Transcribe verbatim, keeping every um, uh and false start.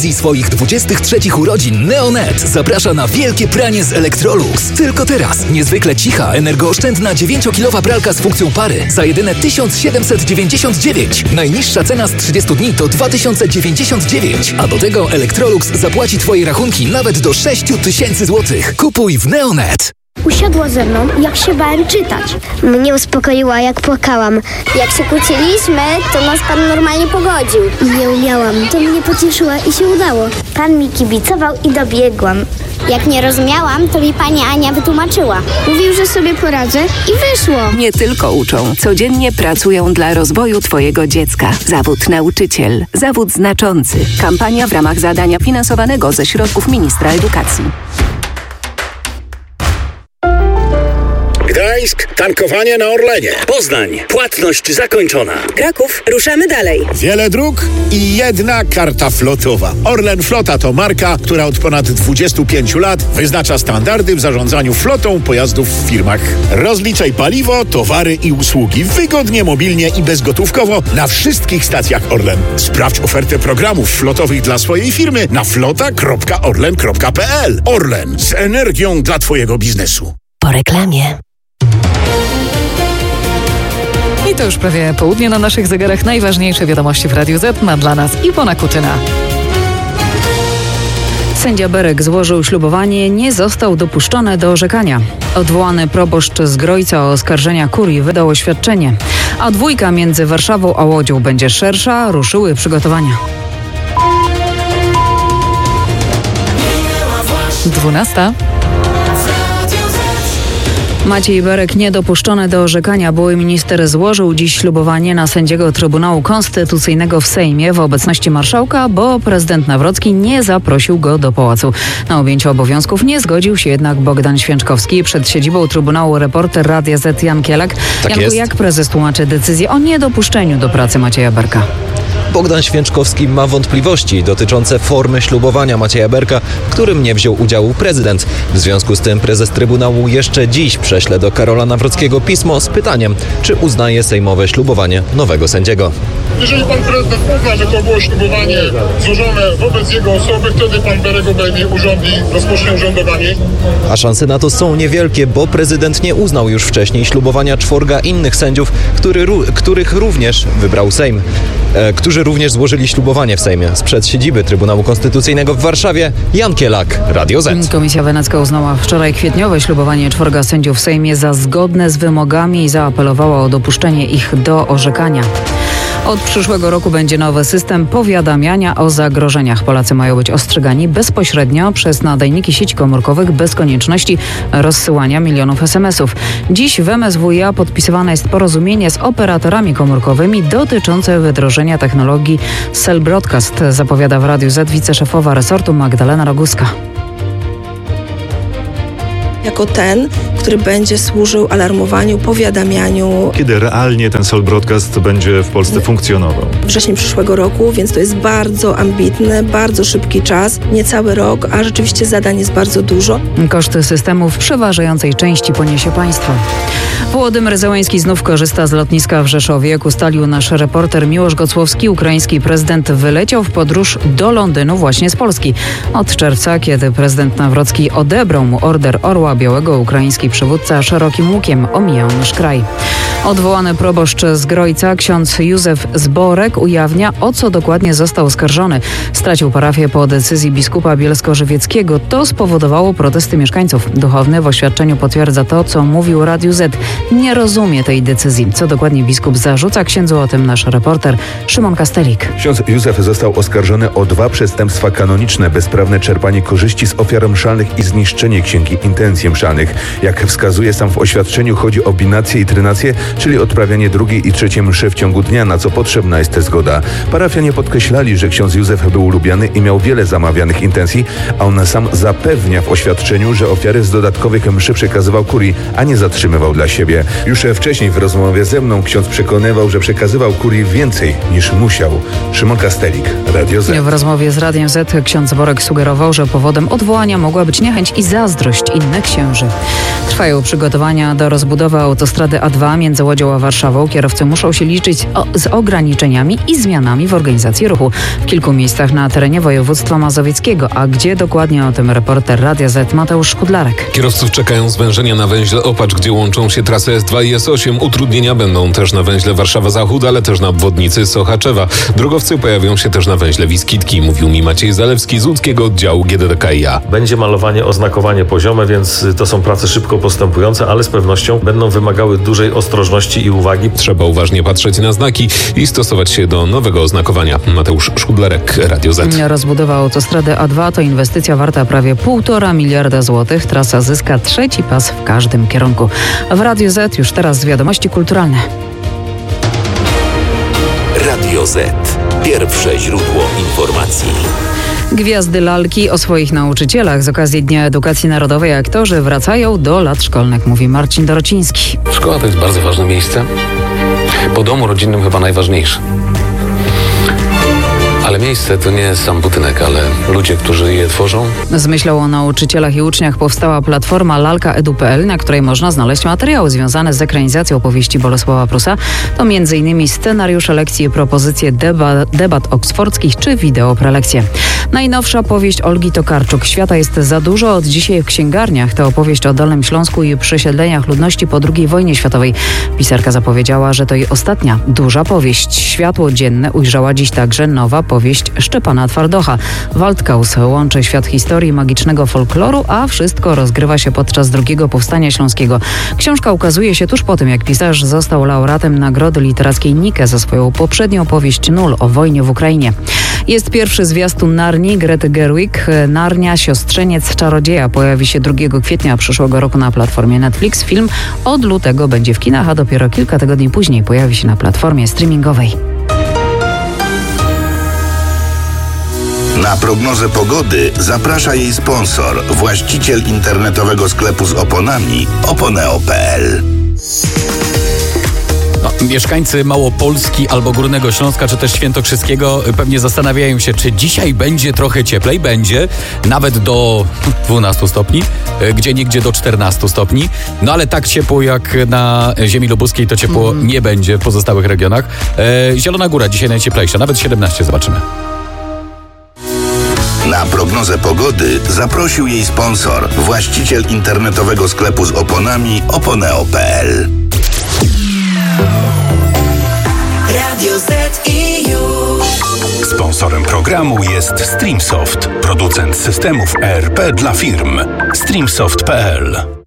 Z swoich dwudziestych trzecich urodzin Neonet zaprasza na wielkie pranie z Electrolux. Tylko teraz niezwykle cicha, energooszczędna dziewięciokilowa pralka z funkcją pary za jedyne tysiąc siedemset dziewięćdziesiąt dziewięć. Najniższa cena z trzydziestu dni to dwa tysiące dziewięćdziesiąt dziewięć. A do tego Electrolux zapłaci Twoje rachunki nawet do sześć tysięcy złotych. Kupuj w Neonet. Usiadła ze mną, jak się bałem czytać. Mnie uspokoiła, jak płakałam. Jak się kłóciliśmy, to nas pan normalnie pogodził. Nie umiałam. To mnie pocieszyła i się udało. Pan mi kibicował i dobiegłam. Jak nie rozumiałam, to mi pani Ania wytłumaczyła. Mówił, że sobie poradzę i wyszło. Nie tylko uczą, codziennie pracują dla rozwoju Twojego dziecka. Zawód nauczyciel. Zawód znaczący. Kampania w ramach zadania finansowanego ze środków ministra edukacji. Gdańsk, tankowanie na Orlenie. Poznań, płatność zakończona. Kraków, ruszamy dalej. Wiele dróg i jedna karta flotowa. Orlen Flota to marka, która od ponad dwudziestu pięciu lat wyznacza standardy w zarządzaniu flotą pojazdów w firmach. Rozliczaj paliwo, towary i usługi wygodnie, mobilnie i bezgotówkowo na wszystkich stacjach Orlen. Sprawdź ofertę programów flotowych dla swojej firmy na flota kropka orlen kropka p l. Orlen, z energią dla Twojego biznesu. Po reklamie. I to już prawie południe na naszych zegarach. Najważniejsze wiadomości w Radiu Z ma dla nas Iwona Kutyna. Sędzia Berek złożył ślubowanie, nie został dopuszczony do orzekania. Odwołany proboszcz z Grojca o oskarżenia kurii wydał oświadczenie. A dwójka między Warszawą a Łodzią będzie szersza, ruszyły przygotowania. Dwunasta. Maciej Berek niedopuszczony do orzekania. Były minister złożył dziś ślubowanie na sędziego Trybunału Konstytucyjnego w Sejmie w obecności marszałka, bo prezydent Nawrocki nie zaprosił go do pałacu. Na objęcie obowiązków nie zgodził się jednak Bogdan Święczkowski. Przed siedzibą Trybunału reporter Radia Z Jan Kielak. Tak Janku, jest. Jak prezes tłumaczy decyzję o niedopuszczeniu do pracy Macieja Berka? Bogdan Święczkowski ma wątpliwości dotyczące formy ślubowania Macieja Berka, w którym nie wziął udziału prezydent. W związku z tym prezes Trybunału jeszcze dziś prześle do Karola Nawrockiego pismo z pytaniem, czy uznaje sejmowe ślubowanie nowego sędziego. Jeżeli pan prezydent uzna, że to było ślubowanie złożone wobec jego osoby, wtedy pan Berek obejmie urząd i rozpocznie urzędowanie. A szanse na to są niewielkie, bo prezydent nie uznał już wcześniej ślubowania czworga innych sędziów, który, których również wybrał Sejm. E, którzy również złożyli ślubowanie w Sejmie. Sprzed siedziby Trybunału Konstytucyjnego w Warszawie, Jan Kielak, Radio Z. Komisja Wenecka uznała wczoraj kwietniowe ślubowanie czworga sędziów w Sejmie za zgodne z wymogami i zaapelowała o dopuszczenie ich do orzekania. Od przyszłego roku będzie nowy system powiadamiania o zagrożeniach. Polacy mają być ostrzegani bezpośrednio przez nadajniki sieci komórkowych bez konieczności rozsyłania milionów es em esów. Dziś w em es w i a podpisywane jest porozumienie z operatorami komórkowymi dotyczące wdrożenia technologii Cell Broadcast, zapowiada w Radiu Z wiceszefowa resortu Magdalena Roguska. Jako ten, który będzie służył alarmowaniu, powiadamianiu. Kiedy realnie ten Cell Broadcast będzie w Polsce funkcjonował? Wrzesień przyszłego roku, więc to jest bardzo ambitny, bardzo szybki czas, niecały rok, a rzeczywiście zadań jest bardzo dużo. Koszty systemu w przeważającej części poniesie państwo. Włodymyr Zełenski znów korzysta z lotniska w Rzeszowie. Jak ustalił nasz reporter Miłosz Gocłowski, ukraiński prezydent wyleciał w podróż do Londynu właśnie z Polski. Od czerwca, kiedy prezydent Nawrocki odebrał mu order Orła Białego, ukraiński przywódca szerokim łukiem omijał nasz kraj. Odwołany proboszcz z Grojca, ksiądz Józef Zborek, ujawnia, o co dokładnie został oskarżony. Stracił parafię po decyzji biskupa bielsko-żywieckiego. To spowodowało protesty mieszkańców. Duchowny w oświadczeniu potwierdza to, co mówił Radiu Z. Nie rozumie tej decyzji. Co dokładnie biskup zarzuca księdzu, o tym nasz reporter Szymon Kastelik. Ksiądz Józef został oskarżony o dwa przestępstwa kanoniczne: bezprawne czerpanie korzyści z ofiar mszalnych i zniszczenie księgi intencji mszalnych. Jak wskazuje sam w oświadczeniu, chodzi o binację i trynację, czyli odprawianie drugiej i trzeciej mszy w ciągu dnia, na co potrzebna jest zgoda. Parafianie podkreślali, że ksiądz Józef był lubiany i miał wiele zamawianych intencji, a on sam zapewnia w oświadczeniu, że ofiary z dodatkowych mszy przekazywał kurii, a nie zatrzymywał dla siebie. Już wcześniej w rozmowie ze mną ksiądz przekonywał, że przekazywał kurii więcej niż musiał. Szymon Kastelik, Radio Z. W rozmowie z Radiem Z ksiądz Zborek sugerował, że powodem odwołania mogła być niechęć i zazdrość innych księży. Trwają przygotowania do rozbudowy autostrady A dwa między Łodzią a Warszawą. Kierowcy muszą się liczyć o, z ograniczeniami i zmianami w organizacji ruchu w kilku miejscach na terenie województwa mazowieckiego. A gdzie dokładnie, o tym reporter Radia Z Mateusz Szkudlarek. Kierowców czekają zwężenia na węźle Opacz, gdzie łączą się trasy S dwa i S osiem. Utrudnienia będą też na węźle Warszawa-Zachód, ale też na obwodnicy Sochaczewa. Drogowcy pojawią się też na węźle Wiskitki, mówił mi Maciej Zalewski z łódzkiego oddziału G D D K i A. Będzie malowanie, oznakowanie poziome, więc to są prace szybko postępujące, ale z pewnością będą wymagały dużej ostrożności i uwagi. Trzeba uważnie patrzeć na znaki i stosować się do nowego oznakowania. Mateusz Szkudlarek, Radio Z. Rozbudowa autostrady A dwa to inwestycja warta prawie półtora miliarda złotych. Trasa zyska trzeci pas w każdym kierunku. W Radio Z już teraz wiadomości kulturalne. Radio Z. Pierwsze źródło informacji. Gwiazdy lalki o swoich nauczycielach z okazji Dnia Edukacji Narodowej. Aktorzy wracają do lat szkolnych, mówi Marcin Dorociński. Szkoła to jest bardzo ważne miejsce. Po domu rodzinnym chyba najważniejsze. Ale miejsce to nie sam budynek, ale ludzie, którzy je tworzą. Z myślą o nauczycielach i uczniach powstała platforma lalka edu kropka pe el, na której można znaleźć materiały związane z ekranizacją powieści Bolesława Prusa. To między innymi scenariusze lekcji, propozycje deba- debat oksfordzkich czy wideo prelekcje. Najnowsza powieść Olgi Tokarczuk. Świata jest za dużo od dzisiaj w księgarniach. To opowieść o Dolnym Śląsku i przesiedleniach ludności po drugiej wojnie światowej. Pisarka zapowiedziała, że to jej ostatnia duża powieść. Światło dzienne ujrzała dziś także nowa powieść Szczepana Twardocha. Waldkaus łączy świat historii, magicznego folkloru, a wszystko rozgrywa się podczas drugiego powstania śląskiego. Książka ukazuje się tuż po tym, jak pisarz został laureatem Nagrody Literackiej Nike za swoją poprzednią powieść Nul o wojnie w Ukrainie. Jest pierwszy zwiastun Narni Grety Gerwig. Narnia, siostrzeniec czarodzieja pojawi się drugiego kwietnia przyszłego roku na platformie Netflix. Film od lutego będzie w kinach, a dopiero kilka tygodni później pojawi się na platformie streamingowej. Na prognozę pogody zaprasza jej sponsor, właściciel internetowego sklepu z oponami oponeo kropka pe el. No, mieszkańcy Małopolski albo Górnego Śląska, czy też Świętokrzyskiego pewnie zastanawiają się, czy dzisiaj będzie trochę cieplej. Będzie, nawet do dwunastu stopni, gdzie niegdzie do czternastu stopni. No ale tak ciepło jak na ziemi lubuskiej to ciepło mm. nie będzie w pozostałych regionach. E, Zielona Góra dzisiaj najcieplejsza, nawet siedemnaście, zobaczymy. Na prognozę pogody zaprosił jej sponsor, właściciel internetowego sklepu z oponami oponeo kropka pe el. Radio Z i już. Sponsorem programu jest Streamsoft, producent systemów E R P dla firm. streamsoft kropka pe el